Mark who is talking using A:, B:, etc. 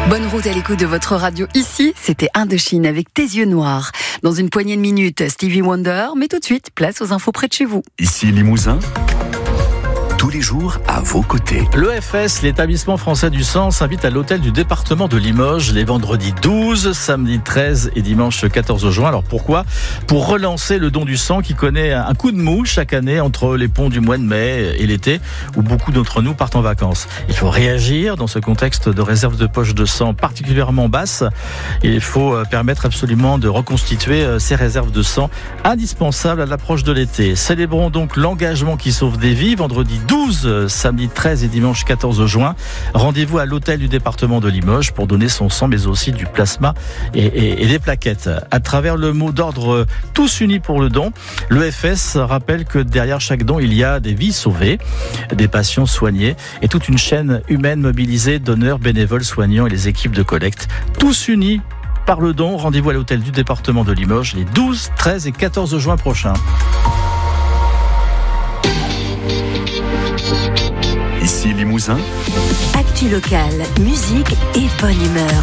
A: Bonne route à l'écoute de votre radio. Ici, c'était Indochine avec Tes yeux noirs. Dans une poignée de minutes, Stevie Wonder, mais tout de suite, place aux infos près de chez vous.
B: Ici Limousin, tous les jours à vos côtés.
C: L'EFS, l'établissement français du sang, s'invite à l'hôtel du département de Limoges les vendredis 12, samedi 13 et dimanche 14 juin. Alors pourquoi ? Pour relancer le don du sang qui connaît un coup de mou chaque année entre les ponts du mois de mai et l'été où beaucoup d'entre nous partent en vacances. Il faut réagir dans ce contexte de réserve de poche de sang particulièrement basse. Il faut permettre absolument de reconstituer ces réserves de sang indispensables à l'approche de l'été. Célébrons donc l'engagement qui sauve des vies. Vendredi 12, samedi 13 et dimanche 14 juin. Rendez-vous à l'hôtel du département de Limoges pour donner son sang, mais aussi du plasma et des plaquettes. À travers le mot d'ordre « Tous unis pour le don », l'EFS rappelle que derrière chaque don, il y a des vies sauvées, des patients soignés et toute une chaîne humaine mobilisée, donneurs, bénévoles, soignants et les équipes de collecte. Tous unis par le don. Rendez-vous à l'hôtel du département de Limoges les 12, 13 et 14 juin prochains.
B: Ici Limousin,
A: Actu locale, musique et bonne humeur.